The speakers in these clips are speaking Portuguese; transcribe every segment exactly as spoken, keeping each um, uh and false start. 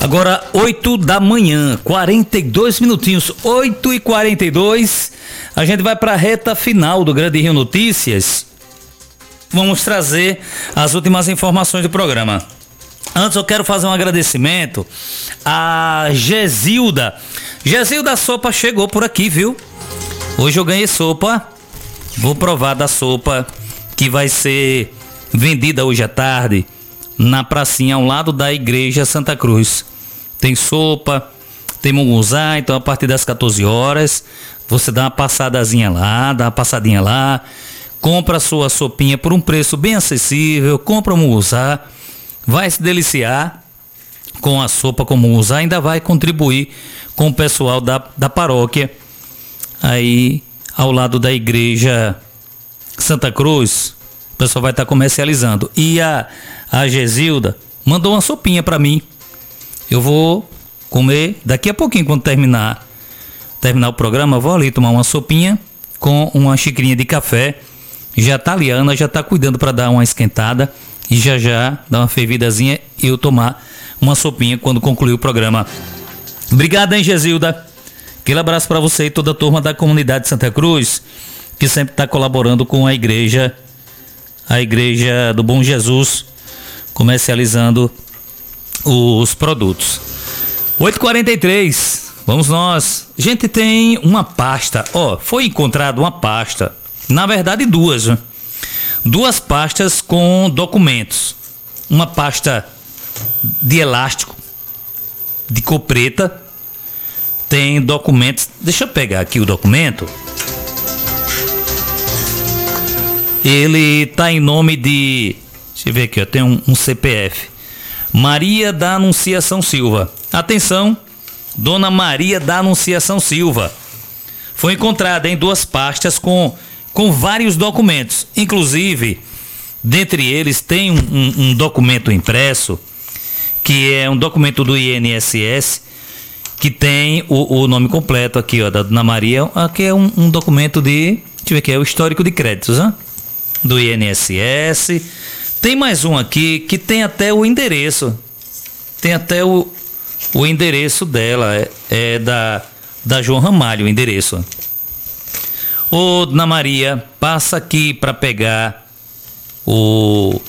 Agora, oito da manhã, quarenta e dois minutinhos, oito e quarenta e dois. A gente vai para a reta final do Grande Rio Notícias. Vamos trazer as últimas informações do programa. Antes eu quero fazer um agradecimento a Gesilda. Gesilda, a sopa chegou por aqui, viu? Hoje eu ganhei sopa. Vou provar da sopa que vai ser vendida hoje à tarde na pracinha ao lado da Igreja Santa Cruz. Tem sopa, tem munguzá, então a partir das quatorze horas você dá uma passadazinha lá, dá uma passadinha lá, compra a sua sopinha por um preço bem acessível, compra o munguzá, vai se deliciar com a sopa com munguzá, ainda vai contribuir com o pessoal da, da paróquia aí ao lado da Igreja Santa Cruz. O pessoal vai estar comercializando. E a, a Gesilda mandou uma sopinha para mim. Eu vou comer daqui a pouquinho, quando terminar terminar o programa, eu vou ali tomar uma sopinha com uma xicrinha de café. Já tá ali, a Ana já tá cuidando para dar uma esquentada e já já dar uma fervidazinha e eu tomar uma sopinha quando concluir o programa. Obrigado, hein, Gesilda? Aquele abraço para você e toda a turma da comunidade de Santa Cruz, que sempre está colaborando com a igreja, a Igreja do Bom Jesus, comercializando os produtos. oito e quarenta e três, vamos nós. Gente, tem uma pasta, ó, foi encontrada uma pasta, na verdade duas, né? Duas pastas com documentos. Uma pasta de elástico, de cor preta, tem documentos. Deixa eu pegar aqui o documento. Ele tá em nome de, deixa eu ver aqui, ó, tem um, um C P F. Maria da Anunciação Silva. Atenção, Dona Maria da Anunciação Silva. Foi encontrada em duas pastas com, com vários documentos. Inclusive, dentre eles tem um, um, um documento impresso, que é um documento do I N S S, que tem o, o nome completo aqui, ó, da Dona Maria. Aqui é um, um documento de, deixa eu ver aqui, é o histórico de créditos, hein? Do I N S S. Tem mais um aqui que tem até o endereço. Tem até o, o endereço dela. É, é da, da João Ramalho, o endereço. Ô, Dona Maria, passa aqui para pegar o,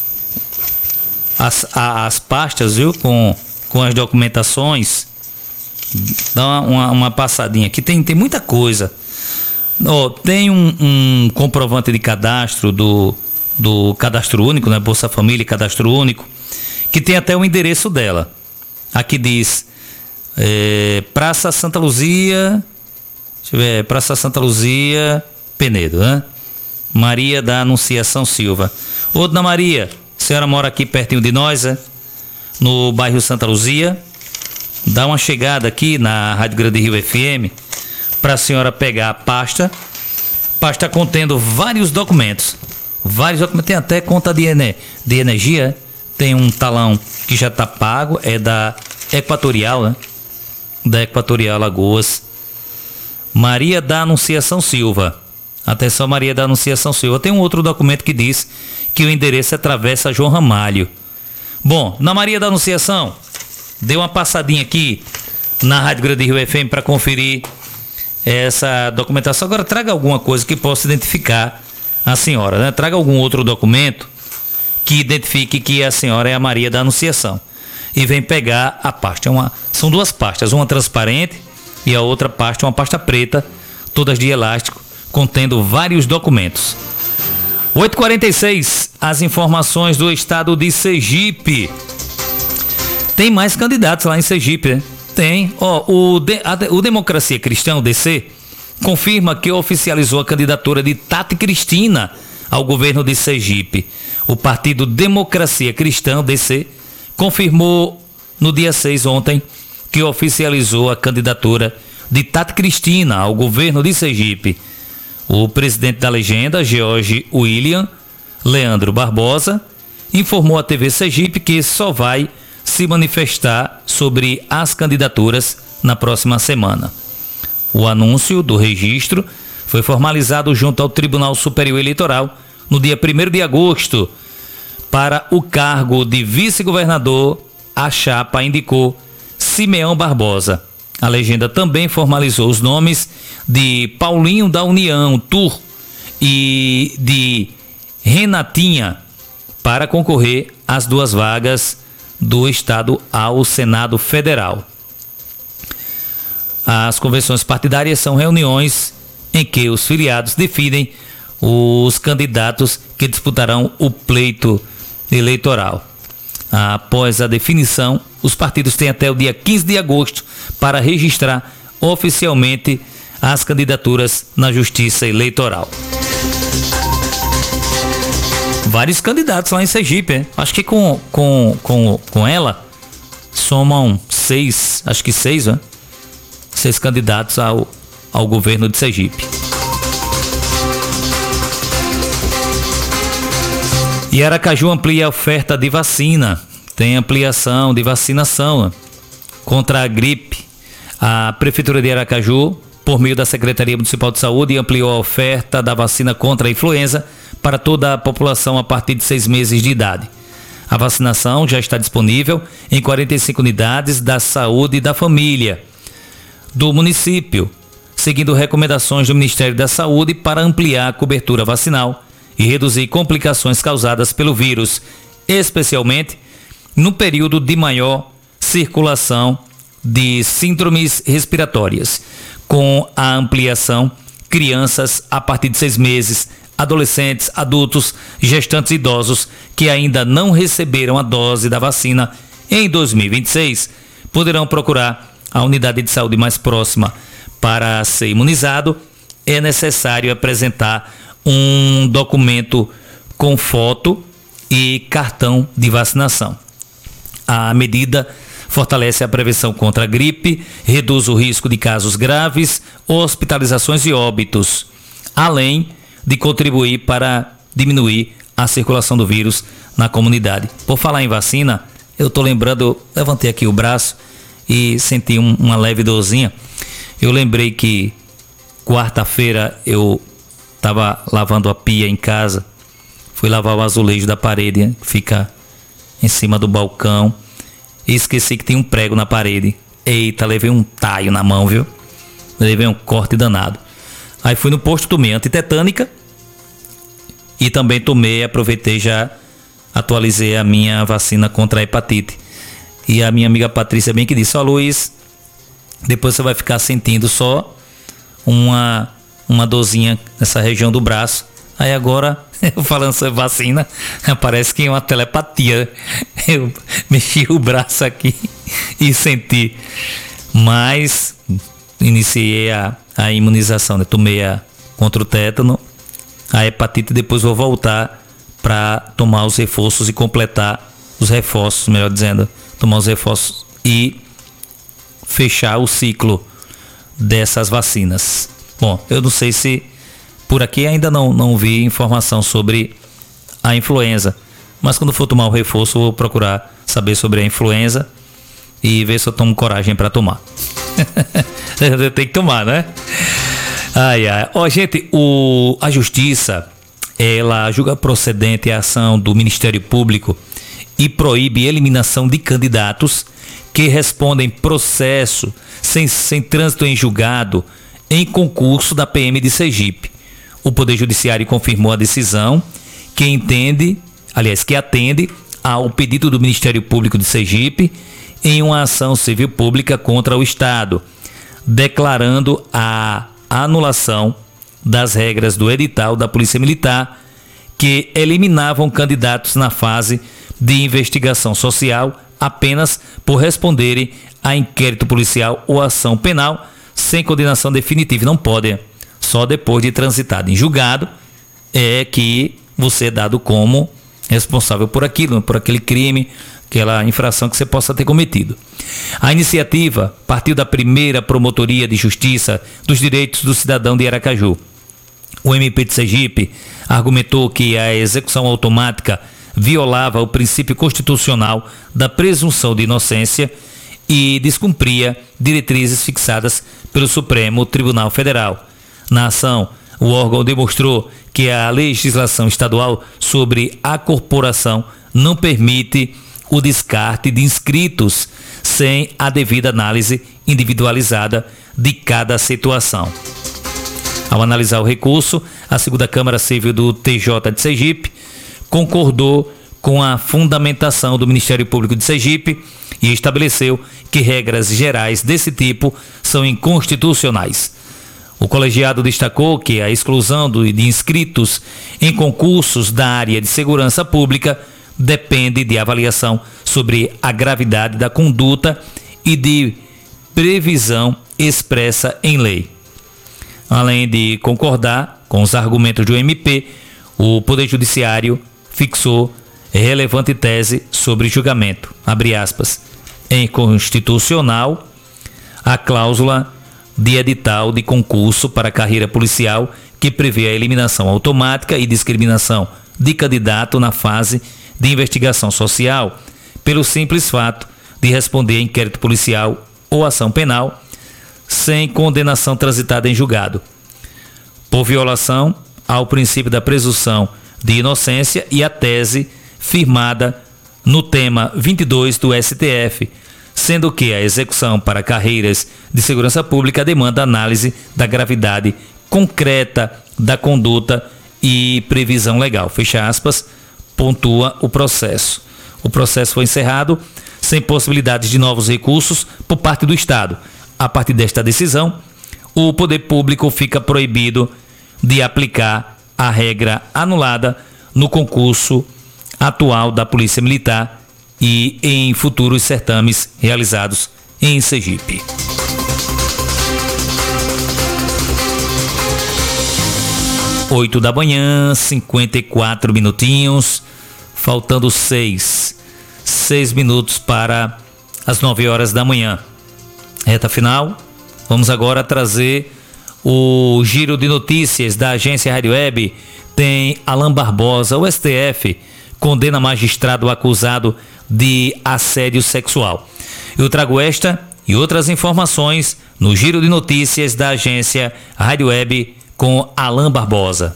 as, a, as pastas, viu? Com, com as documentações. Dá uma, uma, uma passadinha aqui. Tem, tem muita coisa. Ó, tem um, um comprovante de cadastro do... do Cadastro Único, né? Bolsa Família e Cadastro Único, que tem até o endereço dela. Aqui diz é, Praça Santa Luzia, deixa eu ver, Praça Santa Luzia, Penedo, né? Maria da Anunciação Silva. Ô, Dona Maria, a senhora mora aqui pertinho de nós, né? No bairro Santa Luzia. Dá uma chegada aqui na Rádio Grande Rio F M para a senhora pegar a pasta. Pasta contendo vários documentos. Vários documentos, tem até conta de, ener, de energia, tem um talão que já está pago, é da Equatorial, né? Da Equatorial Lagoas. Maria da Anunciação Silva. Atenção, Maria da Anunciação Silva. Tem um outro documento que diz que o endereço é Travessa João Ramalho. Bom, na Maria da Anunciação, dê uma passadinha aqui na Rádio Grande Rio F M para conferir essa documentação. Agora traga alguma coisa que possa identificar a senhora, né? Traga algum outro documento que identifique que a senhora é a Maria da Anunciação e vem pegar a pasta. É uma, são duas pastas, uma transparente e a outra pasta, uma pasta preta, todas de elástico, contendo vários documentos. oito e quarenta e seis, as informações do estado de Sergipe. Tem mais candidatos lá em Sergipe, né? Tem. Ó, o, de, a, o Democracia Cristã, o D C, confirma que oficializou a candidatura de Tati Cristina ao governo de Sergipe. O Partido Democracia Cristã, D C, confirmou no dia seis, ontem, que oficializou a candidatura de Tati Cristina ao governo de Sergipe. O presidente da legenda, George William Leandro Barbosa, informou à T V Sergipe que só vai se manifestar sobre as candidaturas na próxima semana. O anúncio do registro foi formalizado junto ao Tribunal Superior Eleitoral no dia primeiro de agosto para o cargo de vice-governador a chapa indicou Simeão Barbosa. A legenda também formalizou os nomes de Paulinho da União, Tur, e de Renatinha para concorrer às duas vagas do Estado ao Senado Federal. As convenções partidárias são reuniões em que os filiados definem os candidatos que disputarão o pleito eleitoral. Após a definição, os partidos têm até o dia quinze de agosto para registrar oficialmente as candidaturas na Justiça Eleitoral. Vários candidatos lá em Sergipe, hein? Acho que com, com, com, com ela somam seis, acho que seis, né? Seis candidatos ao, ao governo de Sergipe. E Aracaju amplia a oferta de vacina. Tem ampliação de vacinação, né, contra a gripe. A Prefeitura de Aracaju, por meio da Secretaria Municipal de Saúde, ampliou a oferta da vacina contra a influenza para toda a população a partir de seis meses de idade. A vacinação já está disponível em quarenta e cinco unidades da saúde e da família do município, seguindo recomendações do Ministério da Saúde para ampliar a cobertura vacinal e reduzir complicações causadas pelo vírus, especialmente no período de maior circulação de síndromes respiratórias. Com a ampliação, crianças a partir de seis meses, adolescentes, adultos, gestantes e idosos que ainda não receberam a dose da vacina em dois mil e vinte e seis poderão procurar a unidade de saúde mais próxima. Para ser imunizado, é necessário apresentar um documento com foto e cartão de vacinação. A medida fortalece a prevenção contra a gripe, reduz o risco de casos graves, hospitalizações e óbitos, além de contribuir para diminuir a circulação do vírus na comunidade. Por falar em vacina, eu estou lembrando, eu levantei aqui o braço e senti um, uma leve dorzinha. Eu lembrei que quarta-feira eu estava lavando a pia em casa, fui lavar o azulejo da parede, fica em cima do balcão, e esqueci que tem um prego na parede. Eita, levei um taio na mão, viu? Levei um corte danado. Aí fui no posto, tomei antitetânica e também tomei, aproveitei, já atualizei a minha vacina contra a hepatite. E a minha amiga Patrícia bem que disse: ó, Luiz, depois você vai ficar sentindo só uma, uma dorzinha nessa região do braço. Aí agora, eu falando sobre vacina, parece que é uma telepatia. Eu mexi o braço aqui e senti. Mas iniciei a, a imunização, né? Tomei a contra o tétano, a hepatite, depois vou voltar para tomar os reforços e completar os reforços, melhor dizendo, tomar os reforços e fechar o ciclo dessas vacinas. Bom, eu não sei se por aqui ainda não, não vi informação sobre a influenza, mas quando for tomar o reforço vou procurar saber sobre a influenza e ver se eu tomo coragem para tomar. Eu tenho que tomar, né? Ai, ai. Ó, gente, o, a Justiça, ela julga procedente a ação do Ministério Público e proíbe eliminação de candidatos que respondem processo sem, sem trânsito em julgado em concurso da P M de Sergipe. O Poder Judiciário confirmou a decisão que entende, aliás, que atende ao pedido do Ministério Público de Sergipe em uma ação civil pública contra o Estado, declarando a anulação das regras do edital da Polícia Militar que eliminavam candidatos na fase de investigação social apenas por responderem a inquérito policial ou ação penal sem condenação definitiva. Não podem, só depois de transitado em julgado é que você é dado como responsável por aquilo, por aquele crime, aquela infração que você possa ter cometido. A iniciativa partiu da primeira Promotoria de Justiça dos Direitos do Cidadão de Aracaju. O M P de Sergipe argumentou que a execução automática violava o princípio constitucional da presunção de inocência e descumpria diretrizes fixadas pelo Supremo Tribunal Federal. Na ação, o órgão demonstrou que a legislação estadual sobre a corporação não permite o descarte de inscritos sem a devida análise individualizada de cada situação. Ao analisar o recurso, a segunda Câmara Civil do T J de Sergipe concordou com a fundamentação do Ministério Público de Sergipe e estabeleceu que regras gerais desse tipo são inconstitucionais. O colegiado destacou que a exclusão de inscritos em concursos da área de segurança pública depende de avaliação sobre a gravidade da conduta e de previsão expressa em lei. Além de concordar com os argumentos do M P, o Poder Judiciário fixou relevante tese sobre julgamento, abre aspas, inconstitucional a cláusula de edital de concurso para a carreira policial que prevê a eliminação automática e discriminação de candidato na fase de investigação social pelo simples fato de responder a inquérito policial ou ação penal sem condenação transitada em julgado, por violação ao princípio da presunção de inocência e a tese firmada no tema vinte e dois do S T F, sendo que a execução para carreiras de segurança pública demanda análise da gravidade concreta da conduta e previsão legal. Fecha aspas, pontua o processo. O processo foi encerrado sem possibilidades de novos recursos por parte do Estado. A partir desta decisão, o poder público fica proibido de aplicar a regra anulada no concurso atual da Polícia Militar e em futuros certames realizados em Sergipe. Oito da manhã, cinquenta e quatro minutinhos, faltando seis, seis minutos para as nove horas da manhã. Reta final, vamos agora trazer o giro de notícias da agência Rádio Web. Tem Alain Barbosa, o S T F condena magistrado acusado de assédio sexual. Eu trago esta e outras informações no giro de notícias da agência Rádio Web com Alain Barbosa.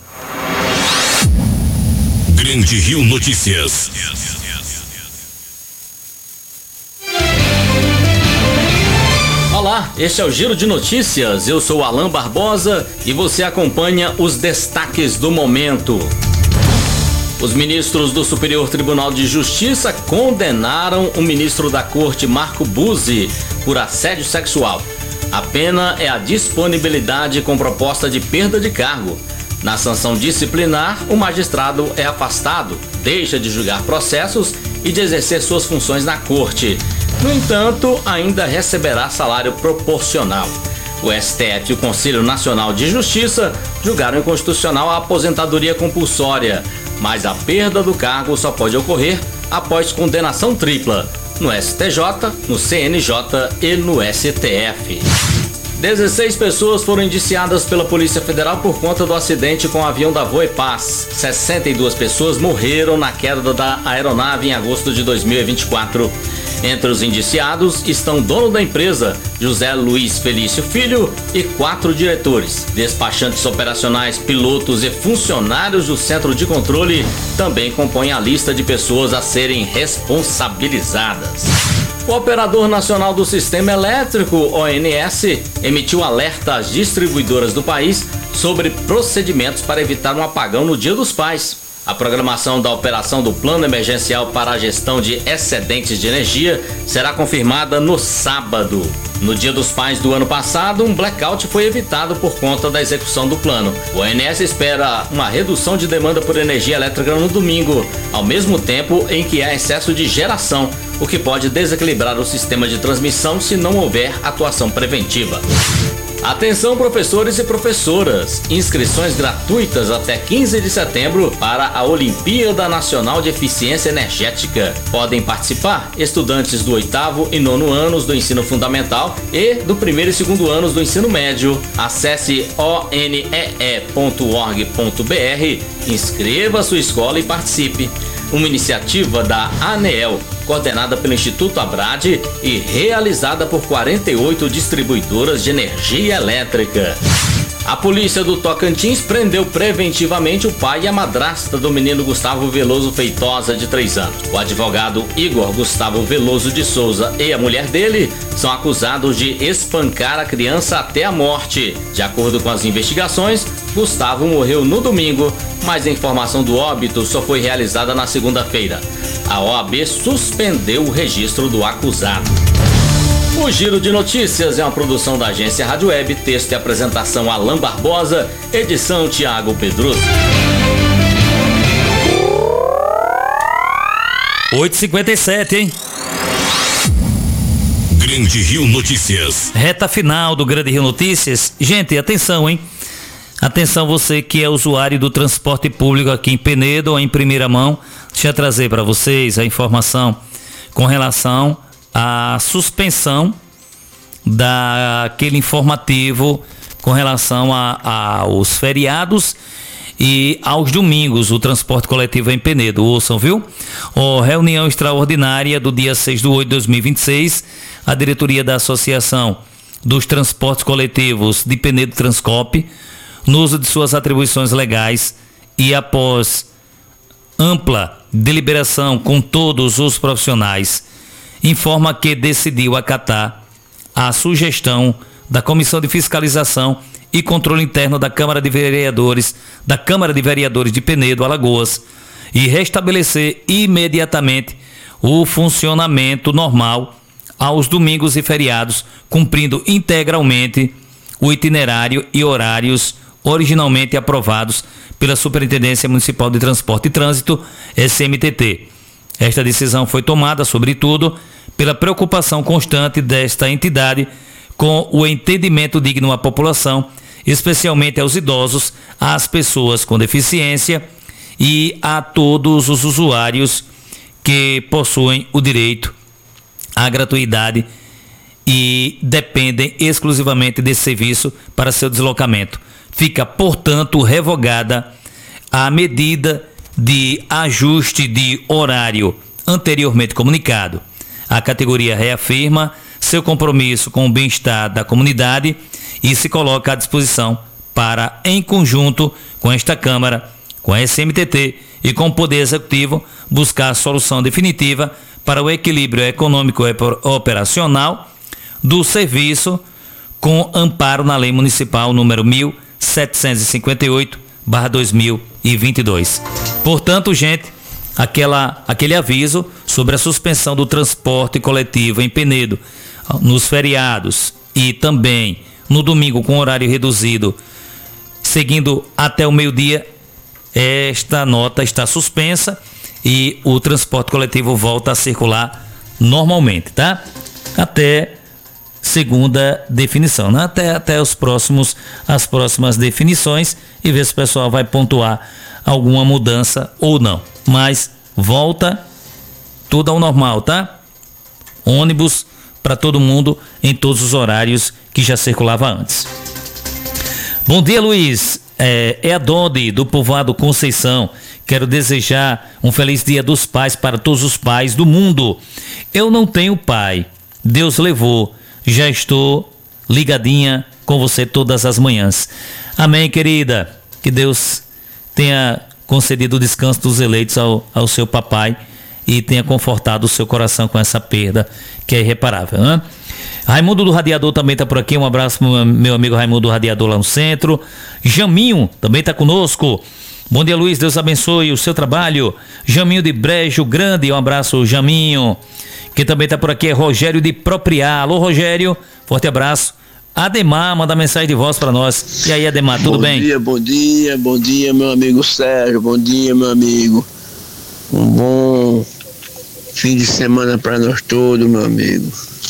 Grande Rio Notícias. Olá, este é o Giro de Notícias. Eu sou Alain Barbosa e você acompanha os destaques do momento. Os ministros do Superior Tribunal de Justiça condenaram o ministro da Corte, Marco Buzzi, por assédio sexual. A pena é a disponibilidade com proposta de perda de cargo. Na sanção disciplinar, o magistrado é afastado, deixa de julgar processos e de exercer suas funções na Corte. No entanto, ainda receberá salário proporcional. O S T F e o Conselho Nacional de Justiça julgaram inconstitucional a aposentadoria compulsória, mas a perda do cargo só pode ocorrer após condenação tripla, no S T J, no C N J e no S T F. dezesseis pessoas foram indiciadas pela Polícia Federal por conta do acidente com o avião da Voepaz. sessenta e duas pessoas morreram na queda da aeronave em agosto de dois mil e vinte e quatro. Entre os indiciados estão o dono da empresa, José Luiz Felício Filho, e quatro diretores. Despachantes operacionais, pilotos e funcionários do Centro de Controle também compõem a lista de pessoas a serem responsabilizadas. O Operador Nacional do Sistema Elétrico, O N S, emitiu alerta às distribuidoras do país sobre procedimentos para evitar um apagão no Dia dos Pais. A programação da operação do Plano Emergencial para a Gestão de Excedentes de Energia será confirmada no sábado. No Dia dos Pais do ano passado, um blackout foi evitado por conta da execução do plano. O O N S espera uma redução de demanda por energia elétrica no domingo, ao mesmo tempo em que há excesso de geração, o que pode desequilibrar o sistema de transmissão se não houver atuação preventiva. Atenção, professores e professoras! Inscrições gratuitas até quinze de setembro para a Olimpíada Nacional de Eficiência Energética. Podem participar estudantes do oitavo e nono anos do ensino fundamental e do primeiro e segundo anos do ensino médio. Acesse o n e e ponto org ponto b r, inscreva sua escola e participe. Uma iniciativa da ANEEL, coordenada pelo Instituto Abrade e realizada por quarenta e oito distribuidoras de energia elétrica. A polícia do Tocantins prendeu preventivamente o pai e a madrasta do menino Gustavo Veloso Feitosa, de três anos. O advogado Igor Gustavo Veloso de Souza e a mulher dele são acusados de espancar a criança até a morte. De acordo com as investigações, Gustavo morreu no domingo, mas a informação do óbito só foi realizada na segunda-feira. A O A B suspendeu o registro do acusado. O Giro de Notícias é uma produção da agência Rádio Web, texto e apresentação Alan Barbosa, edição Tiago Pedroso. oito e cinquenta e sete, hein? Grande Rio Notícias. Reta final do Grande Rio Notícias. Gente, atenção, hein? Atenção você que é usuário do transporte público aqui em Penedo ou em primeira mão. Deixa eu trazer para vocês a informação com relação à suspensão daquele informativo com relação a, a, aos feriados e aos domingos, o transporte coletivo em Penedo. Ouçam, viu? Oh, reunião extraordinária do dia seis de oito de dois mil e vinte e seis, a diretoria da Associação dos Transportes Coletivos de Penedo Transcop, no uso de suas atribuições legais e após ampla deliberação com todos os profissionais, informa que decidiu acatar a sugestão da Comissão de Fiscalização e Controle Interno da Câmara de Vereadores, da Câmara de Vereadores de Penedo, Alagoas, e restabelecer imediatamente o funcionamento normal aos domingos e feriados, cumprindo integralmente o itinerário e horários originalmente aprovados pela Superintendência Municipal de Transporte e Trânsito, S M T T. Esta decisão foi tomada, sobretudo, pela preocupação constante desta entidade com o entendimento digno à população, especialmente aos idosos, às pessoas com deficiência e a todos os usuários que possuem o direito à gratuidade e dependem exclusivamente desse serviço para seu deslocamento. Fica, portanto, revogada a medida de ajuste de horário anteriormente comunicado. A categoria reafirma seu compromisso com o bem-estar da comunidade e se coloca à disposição para, em conjunto com esta Câmara, com a S M T T e com o Poder Executivo, buscar a solução definitiva para o equilíbrio econômico e operacional do serviço, com amparo na Lei Municipal número mil setecentos e cinquenta e oito barra dois mil e vinte e dois. Portanto, gente, aquela, aquele aviso sobre a suspensão do transporte coletivo em Penedo nos feriados e também no domingo com horário reduzido, seguindo até o meio-dia, esta nota está suspensa e o transporte coletivo volta a circular normalmente, tá? Até segunda definição, né? Até, até os próximos, as próximas definições e ver se o pessoal vai pontuar alguma mudança ou não. Mas volta tudo ao normal, tá? Ônibus para todo mundo em todos os horários que já circulava antes. Bom dia, Luiz. É, é a Dodi do povoado Conceição. Quero desejar um feliz Dia dos Pais para todos os pais do mundo. Eu não tenho pai. Deus levou. Já estou ligadinha com você todas as manhãs. Amém, querida. Que Deus tenha concedido o descanso dos eleitos ao, ao seu papai e tenha confortado o seu coração com essa perda que é irreparável, né? Raimundo do Radiador também está por aqui. Um abraço pro meu amigo Raimundo do Radiador lá no centro. Jaminho também está conosco. Bom dia, Luiz. Deus abençoe o seu trabalho. Jaminho de Brejo Grande. Um abraço, Jaminho. Quem também está por aqui é Rogério de Propriá. Alô, Rogério. Forte abraço. Ademar manda mensagem de voz para nós. E aí, Ademar, tudo bom bem? Bom dia, bom dia, bom dia, meu amigo Sérgio. Bom dia, meu amigo. Um bom fim de semana para nós todos, meu amigo.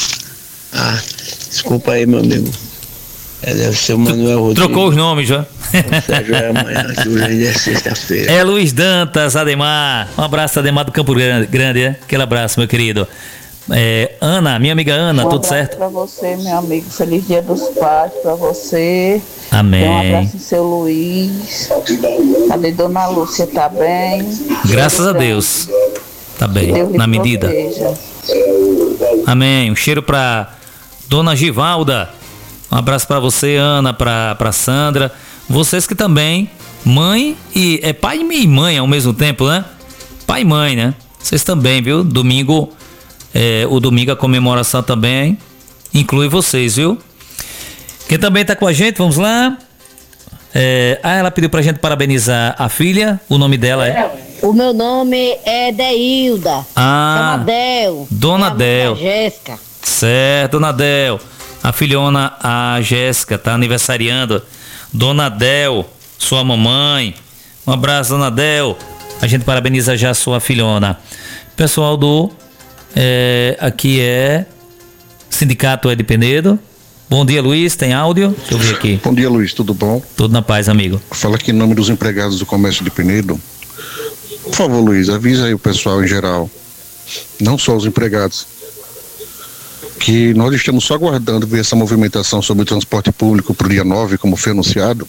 Ah, desculpa aí, meu amigo. É, deve ser o Manuel Rodrigues. Trocou os nomes já. O Sérgio é amanhã, que hoje é sexta-feira. É Luiz Dantas, Ademar. Um abraço, Ademar do Campo Grande, grande é? Aquele abraço, meu querido. É, Ana, minha amiga Ana, um tudo certo? Para você, meu amigo. Feliz Dia dos Pais para você. Amém. Um abraço em seu Luiz. Cadê Dona Lúcia? Tá bem? Graças a Deus. Tá bem, na medida. Proteja. Amém. Um cheiro para Dona Givalda, Um abraço para você, Ana, para Sandra. Vocês que também, mãe e... É pai e mãe ao mesmo tempo, né? Pai e mãe, né? Vocês também, viu? Domingo, é, o domingo a comemoração também inclui vocês, viu? Quem também tá com a gente, vamos lá. É, ah, ela pediu pra gente parabenizar a filha. O nome dela é? O meu nome é Deilda. Ah, Dona Del. Dona Del. Jéssica. Certo, Dona Del. A filhona, a Jéssica, tá aniversariando. Dona Del, sua mamãe. Um abraço, Dona Del. A gente parabeniza já a sua filhona. Pessoal do... É, aqui é... Sindicato Ed Penedo. Bom dia, Luiz. Tem áudio? Deixa eu ver aqui. Bom dia, Luiz. Tudo bom? Tudo na paz, amigo. Fala aqui em nome dos empregados do comércio de Penedo. Por favor, Luiz, avisa aí o pessoal em geral, não só os empregados, que nós estamos só aguardando ver essa movimentação sobre o transporte público para o dia nove, como foi anunciado.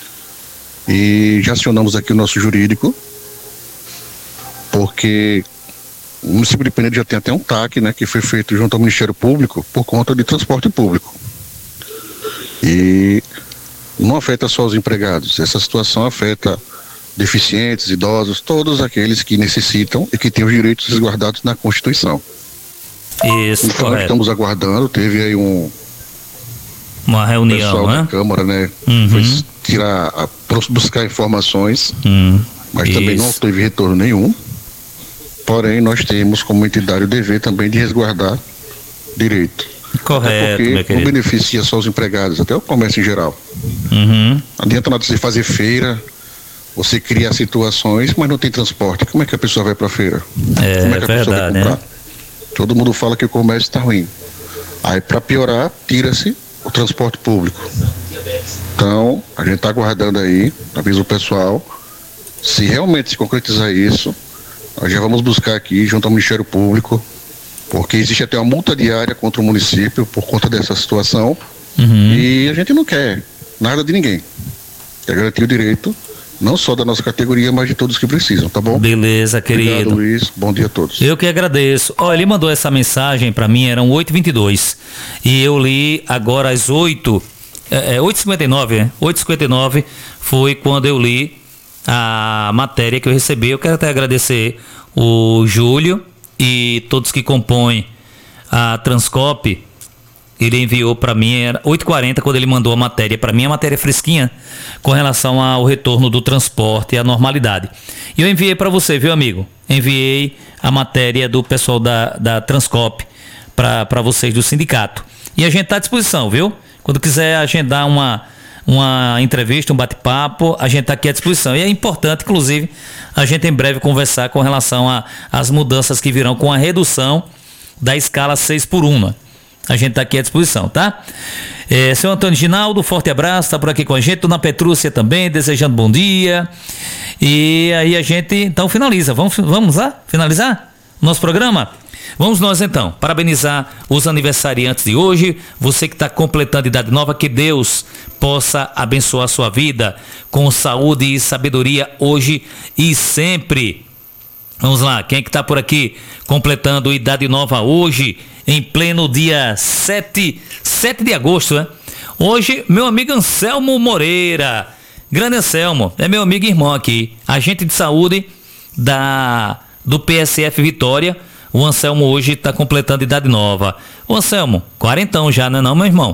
E já acionamos aqui o nosso jurídico, porque o município de Penedo já tem até um T A C, né, que foi feito junto ao Ministério Público por conta de transporte público. E não afeta só os empregados, essa situação afeta deficientes, idosos, todos aqueles que necessitam e que têm os direitos resguardados na Constituição. Isso, então correto. Estamos aguardando, teve aí um uma reunião, pessoal né? da Câmara, né? Uhum. Foi tirar, a, buscar informações, hum, mas isso. também não teve retorno nenhum. Porém, nós temos como entidade o dever também de resguardar direito. Correto, meu porque querido. não beneficia só os empregados, até o comércio em geral. Uhum. Não adianta nada você fazer feira, você criar situações, mas não tem transporte. Como é que a pessoa vai para a feira? É, Como é que a verdade, pessoa vai comprar? né? Todo mundo fala que o comércio está ruim. Aí, para piorar, tira-se o transporte público. Então, a gente está aguardando aí, avisa o pessoal, se realmente se concretizar isso, nós já vamos buscar aqui, junto ao Ministério Público, porque existe até uma multa diária contra o município por conta dessa situação. Uhum. E a gente não quer nada de ninguém. Quer garantir o direito, não só da nossa categoria, mas de todos que precisam, tá bom? Beleza, querido. Obrigado, Luiz. Bom dia a todos. Eu que agradeço. Ó, ele mandou essa mensagem pra mim, eram oito e vinte e dois. E eu li agora às oito, é, é, oito e cinquenta e nove, né? oito e cinquenta e nove foi quando eu li a matéria que eu recebi. Eu quero até agradecer o Júlio e todos que compõem a Transcop. Ele enviou para mim, era oito e quarenta quando ele mandou a matéria para mim, a matéria fresquinha com relação ao retorno do transporte e à normalidade. E eu enviei para você, viu, amigo? Enviei a matéria do pessoal da, da Transcop para vocês do sindicato. E a gente está à disposição, viu? Quando quiser agendar uma, uma entrevista, um bate-papo, a gente está aqui à disposição. E é importante, inclusive, a gente em breve conversar com relação às mudanças que virão com a redução da escala seis por um, né? A gente está aqui à disposição, tá? É, seu Antônio Ginaldo, forte abraço, está por aqui com a gente. Dona Petrúcia também, desejando bom dia. E aí a gente, então, finaliza. Vamos, vamos lá? Finalizar nosso programa? Vamos nós, então, parabenizar os aniversariantes de hoje. Você que está completando idade nova, que Deus possa abençoar a sua vida com saúde e sabedoria hoje e sempre. Vamos lá, quem é que tá por aqui completando idade nova hoje, em pleno dia sete de agosto, né? Hoje, meu amigo Anselmo Moreira, grande Anselmo, é meu amigo e irmão aqui, agente de saúde da, do P S F Vitória. O Anselmo hoje está completando idade nova. O Anselmo, quarentão já, não é não, meu irmão?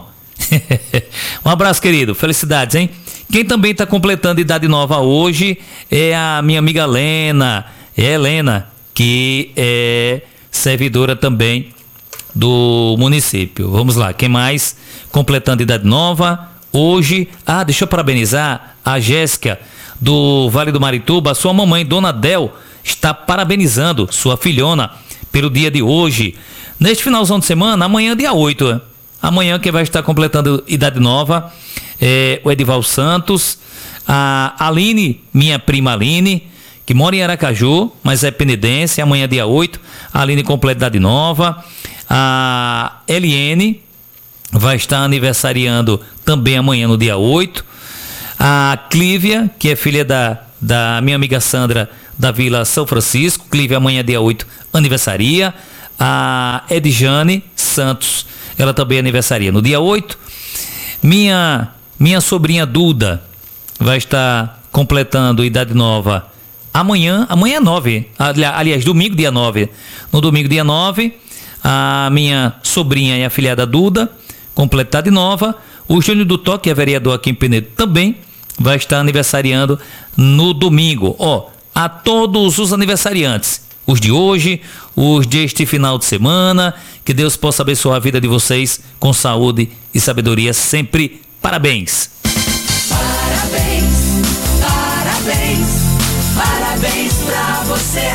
Um abraço, querido, felicidades, hein? Quem também está completando idade nova hoje é a minha amiga Lena. É a Helena, que é servidora também do município. Vamos lá, quem mais completando idade nova hoje? Ah, deixa eu parabenizar a Jéssica do Vale do Marituba. Sua mamãe, Dona Del, está parabenizando sua filhona pelo dia de hoje. Neste finalzão de semana, amanhã dia oito. Né? Amanhã quem vai estar completando idade nova é o Edival Santos, a Aline, minha prima Aline, que mora em Aracaju, mas é penedense, amanhã dia oito, a Aline completa idade nova. A Eliene vai estar aniversariando também amanhã no dia oito. A Clívia, que é filha da, da minha amiga Sandra da Vila São Francisco, Clívia amanhã dia oito aniversaria. A Edjane Santos, ela também aniversaria no dia oito. minha, minha sobrinha Duda vai estar completando idade nova amanhã, amanhã é nove, aliás, domingo dia nove. No domingo dia nove, a minha sobrinha e afilhada Duda completar de nova. O Júnior do Toque, que é vereador aqui em Penedo, também vai estar aniversariando no domingo. Ó, a todos os aniversariantes, os de hoje, os deste final de semana, que Deus possa abençoar a vida de vocês com saúde e sabedoria sempre. Parabéns! Parabéns, parabéns, parabéns pra você.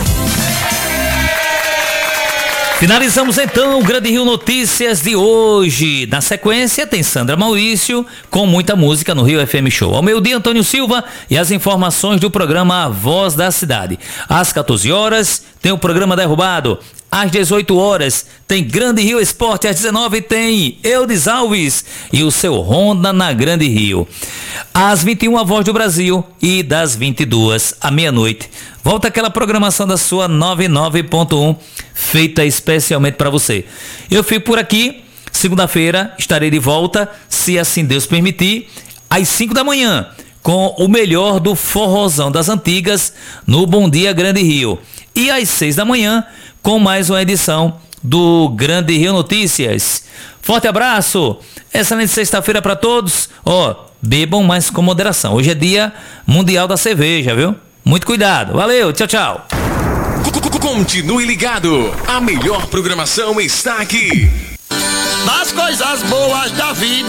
Finalizamos então o Grande Rio Notícias de hoje. Na sequência tem Sandra Maurício com muita música no Rio F M Show. Ao meio-dia, Antônio Silva e as informações do programa A Voz da Cidade. Às quatorze horas tem o programa Derrubado. Às dezoito horas tem Grande Rio Esporte. Às dezenove tem Eudes Alves e o seu Honda na Grande Rio. Às vinte e uma, a Voz do Brasil, e das vinte e duas à meia-noite volta aquela programação da sua noventa e nove ponto um, feita especialmente para você. Eu fico por aqui. Segunda-feira estarei de volta, se assim Deus permitir, às cinco da manhã, com o melhor do forrozão das antigas no Bom Dia Grande Rio. E às seis da manhã, com mais uma edição do Grande Rio Notícias. Forte abraço, excelente sexta-feira para todos. Ó, bebam mais com moderação. Hoje é dia mundial da cerveja, viu? Muito cuidado. Valeu, tchau, tchau. Continue ligado. A melhor programação está aqui. Das coisas boas da vida.